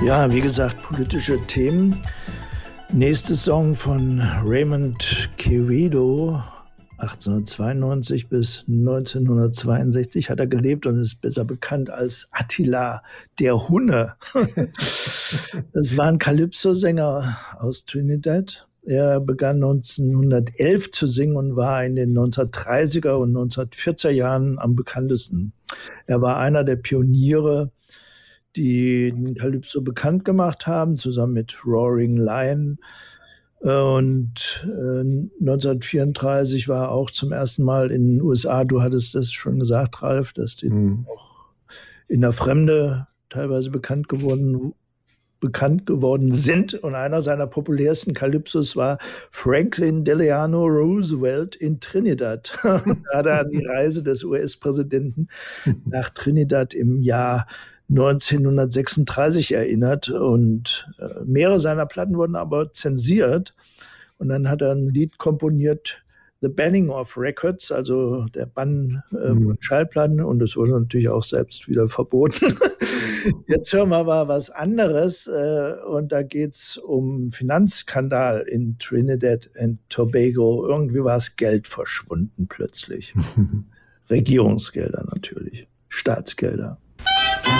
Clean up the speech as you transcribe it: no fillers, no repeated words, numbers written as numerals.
Ja, wie gesagt, politische Themen. Nächster Song von Raymond Quevedo, 1892 bis 1962 hat er gelebt und ist besser bekannt als Attila der Hunne. Das war ein Calypso-Sänger aus Trinidad. Er begann 1911 zu singen und war in den 1930er und 1940er Jahren am bekanntesten. Er war einer der Pioniere, die den Calypso bekannt gemacht haben, zusammen mit Roaring Lion. Und 1934 war er auch zum ersten Mal in den USA. Du hattest das schon gesagt, Ralf, dass die auch in der Fremde teilweise bekannt geworden sind. Und einer seiner populärsten Calypsos war Franklin Delano Roosevelt in Trinidad. Da hat er an die Reise des US-Präsidenten nach Trinidad im Jahr 1936 erinnert. Und mehrere seiner Platten wurden aber zensiert. Und dann hat er ein Lied komponiert, The Banning of Records, also der Bann von Schallplatten. Und das wurde natürlich auch selbst wieder verboten. Jetzt hören wir aber was anderes. Und da geht es um Finanzskandal in Trinidad and Tobago. Irgendwie war das Geld verschwunden plötzlich. Regierungsgelder natürlich, Staatsgelder.